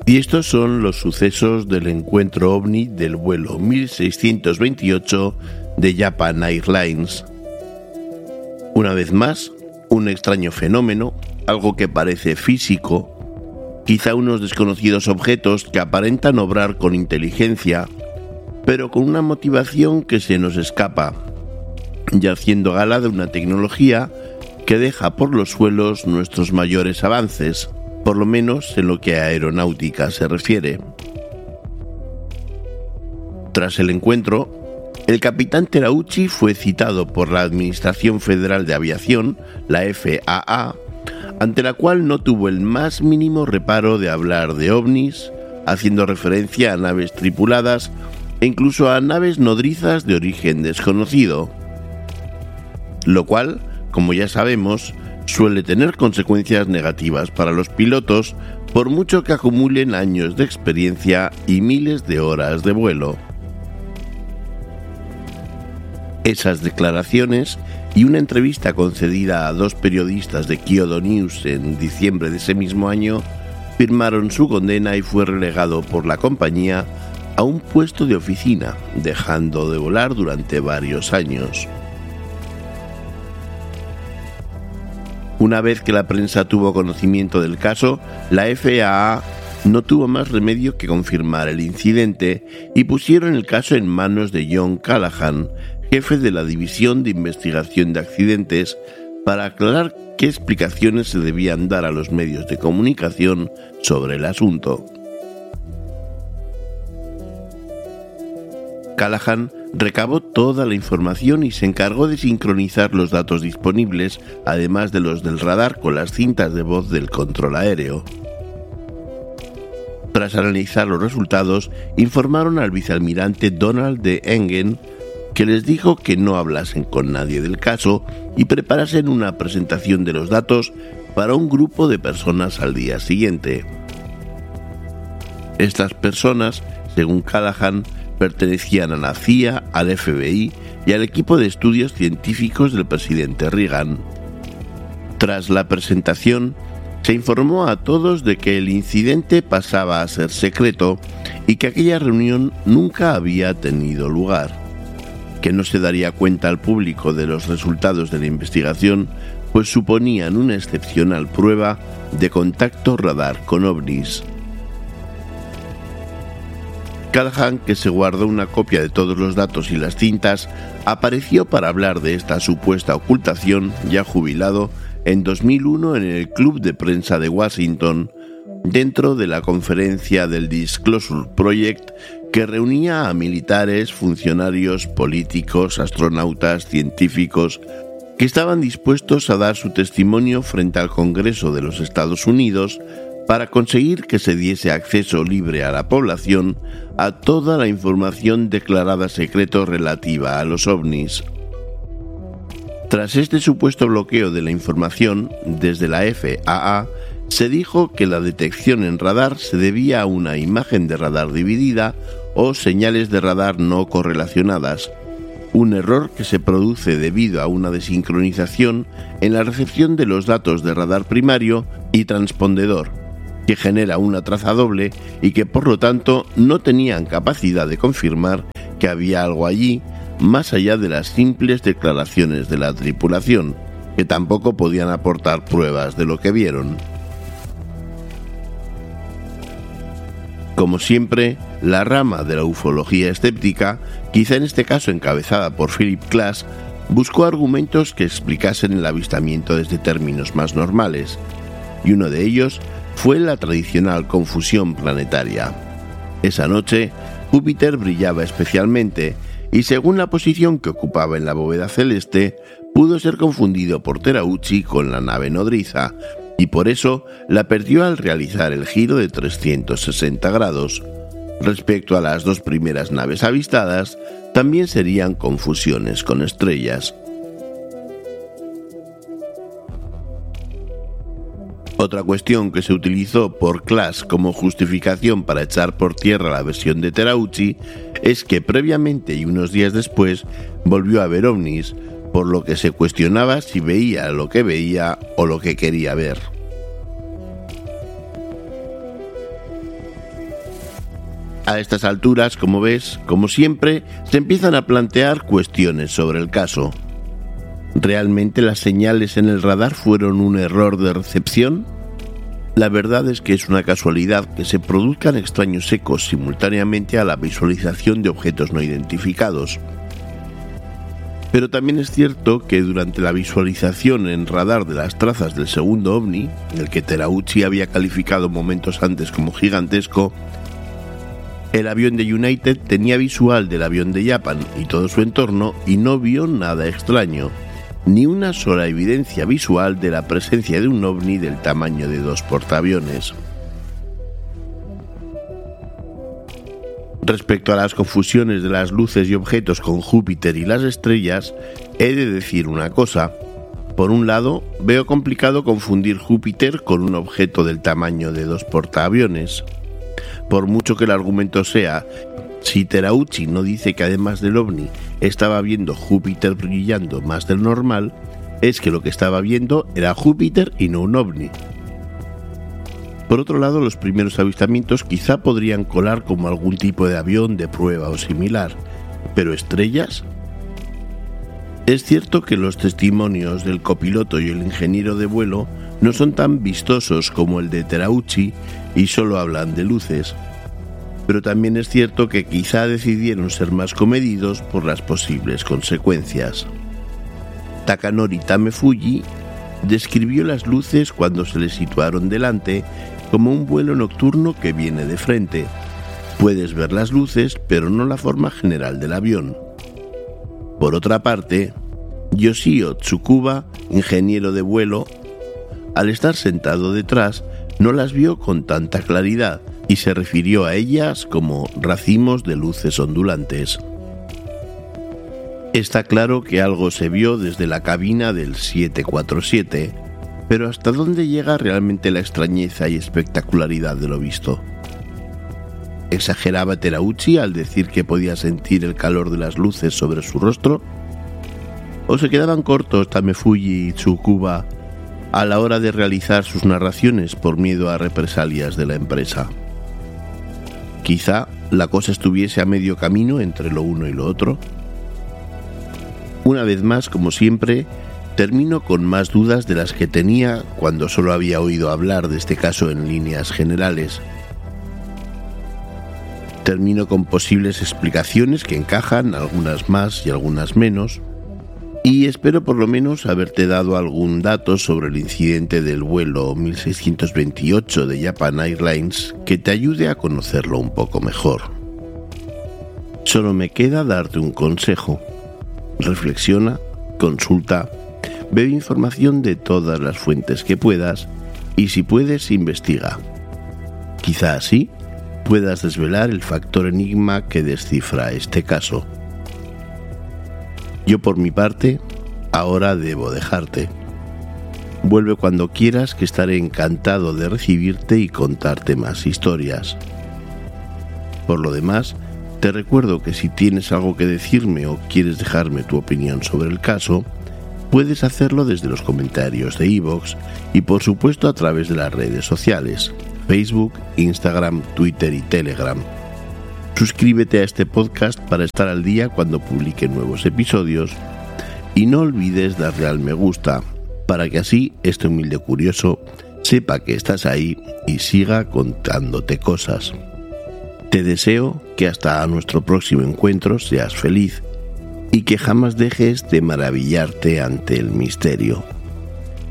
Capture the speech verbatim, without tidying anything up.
Y estos son los sucesos del encuentro ovni del vuelo mil seiscientos veintiocho de Japan Airlines. Una vez más, un extraño fenómeno, algo que parece físico, quizá unos desconocidos objetos que aparentan obrar con inteligencia, pero con una motivación que se nos escapa, y haciendo gala de una tecnología que deja por los suelos nuestros mayores avances, por lo menos en lo que a aeronáutica se refiere. Tras el encuentro, el capitán Terauchi fue citado por la Administración Federal de Aviación, la F A A, ante la cual no tuvo el más mínimo reparo de hablar de ovnis, haciendo referencia a naves tripuladas e incluso a naves nodrizas de origen desconocido, lo cual, como ya sabemos, suele tener consecuencias negativas para los pilotos por mucho que acumulen años de experiencia y miles de horas de vuelo. Esas declaraciones y una entrevista concedida a dos periodistas de Kyodo News en diciembre de ese mismo año firmaron su condena y fue relegado por la compañía a un puesto de oficina, dejando de volar durante varios años. Una vez que la prensa tuvo conocimiento del caso, la F A A no tuvo más remedio que confirmar el incidente y pusieron el caso en manos de John Callahan, jefe de la División de Investigación de Accidentes, para aclarar qué explicaciones se debían dar a los medios de comunicación sobre el asunto. Callahan recabó toda la información y se encargó de sincronizar los datos disponibles, además de los del radar, con las cintas de voz del control aéreo. Tras analizar los resultados, informaron al vicealmirante Donald D. Engen, que les dijo que no hablasen con nadie del caso y preparasen una presentación de los datos para un grupo de personas al día siguiente. Estas personas, según Callahan, pertenecían a la C I A, al F B I y al equipo de estudios científicos del presidente Reagan. Tras la presentación, se informó a todos de que el incidente pasaba a ser secreto y que aquella reunión nunca había tenido lugar, que no se daría cuenta al público de los resultados de la investigación, pues suponían una excepcional prueba de contacto radar con ovnis. Callahan, que se guardó una copia de todos los datos y las cintas, apareció para hablar de esta supuesta ocultación, ya jubilado, en dos mil uno en el Club de Prensa de Washington, dentro de la conferencia del Disclosure Project, que reunía a militares, funcionarios, políticos, astronautas, científicos, que estaban dispuestos a dar su testimonio frente al Congreso de los Estados Unidos para conseguir que se diese acceso libre a la población a toda la información declarada secreto relativa a los ovnis. Tras este supuesto bloqueo de la información, desde la F A A se dijo que la detección en radar se debía a una imagen de radar dividida o señales de radar no correlacionadas, un error que se produce debido a una desincronización en la recepción de los datos de radar primario y transpondedor, que genera una traza doble y que por lo tanto no tenían capacidad de confirmar que había algo allí, más allá de las simples declaraciones de la tripulación, que tampoco podían aportar pruebas de lo que vieron. Como siempre, la rama de la ufología escéptica, quizá en este caso encabezada por Philip Klass, buscó argumentos que explicasen el avistamiento desde términos más normales, y uno de ellos fue la tradicional confusión planetaria. Esa noche, Júpiter brillaba especialmente y, según la posición que ocupaba en la bóveda celeste, pudo ser confundido por Terauchi con la nave nodriza, y por eso la perdió al realizar el giro de trescientos sesenta grados. Respecto a las dos primeras naves avistadas, también serían confusiones con estrellas. Otra cuestión que se utilizó por Klass como justificación para echar por tierra la versión de Terauchi es que previamente y unos días después volvió a ver ovnis, por lo que se cuestionaba si veía lo que veía o lo que quería ver. A estas alturas, como ves, como siempre, se empiezan a plantear cuestiones sobre el caso. ¿Realmente las señales en el radar fueron un error de recepción? La verdad es que es una casualidad que se produzcan extraños ecos simultáneamente a la visualización de objetos no identificados. Pero también es cierto que durante la visualización en radar de las trazas del segundo ovni, el que Terauchi había calificado momentos antes como gigantesco, el avión de United tenía visual del avión de Japan y todo su entorno y no vio nada extraño, ni una sola evidencia visual de la presencia de un ovni del tamaño de dos portaaviones. Respecto a las confusiones de las luces y objetos con Júpiter y las estrellas, he de decir una cosa. Por un lado, veo complicado confundir Júpiter con un objeto del tamaño de dos portaaviones. Por mucho que el argumento sea, si Terauchi no dice que además del ovni estaba viendo Júpiter brillando más del normal, es que lo que estaba viendo era Júpiter y no un ovni. Por otro lado, los primeros avistamientos quizá podrían colar como algún tipo de avión de prueba o similar, pero ¿estrellas? Es cierto que los testimonios del copiloto y el ingeniero de vuelo no son tan vistosos como el de Terauchi y solo hablan de luces. Pero también es cierto que quizá decidieron ser más comedidos por las posibles consecuencias. Takanori Tamefuji describió las luces cuando se le situaron delante como un vuelo nocturno que viene de frente. Puedes ver las luces, pero no la forma general del avión. Por otra parte, Yoshio Tsukuba, ingeniero de vuelo, al estar sentado detrás, no las vio con tanta claridad y se refirió a ellas como racimos de luces ondulantes. Está claro que algo se vio desde la cabina del siete cuatro siete, pero ¿hasta dónde llega realmente la extrañeza y espectacularidad de lo visto? ¿Exageraba Terauchi al decir que podía sentir el calor de las luces sobre su rostro? ¿O se quedaban cortos Tamefuji y Tsukuba a la hora de realizar sus narraciones por miedo a represalias de la empresa? Quizá la cosa estuviese a medio camino entre lo uno y lo otro. Una vez más, como siempre, termino con más dudas de las que tenía cuando solo había oído hablar de este caso en líneas generales. Termino con posibles explicaciones que encajan, algunas más y algunas menos, y espero por lo menos haberte dado algún dato sobre el incidente del vuelo mil seiscientos veintiocho de Japan Airlines que te ayude a conocerlo un poco mejor. Solo me queda darte un consejo. Reflexiona, consulta, bebe información de todas las fuentes que puedas y si puedes, investiga. Quizá así puedas desvelar el factor enigma que descifra este caso. Yo por mi parte, ahora debo dejarte. Vuelve cuando quieras, que estaré encantado de recibirte y contarte más historias. Por lo demás, te recuerdo que si tienes algo que decirme o quieres dejarme tu opinión sobre el caso, puedes hacerlo desde los comentarios de iVoox y por supuesto a través de las redes sociales, Facebook, Instagram, Twitter y Telegram. Suscríbete a este podcast para estar al día cuando publique nuevos episodios y no olvides darle al me gusta para que así este humilde curioso sepa que estás ahí y siga contándote cosas. Te deseo que hasta nuestro próximo encuentro seas feliz y que jamás dejes de maravillarte ante el misterio.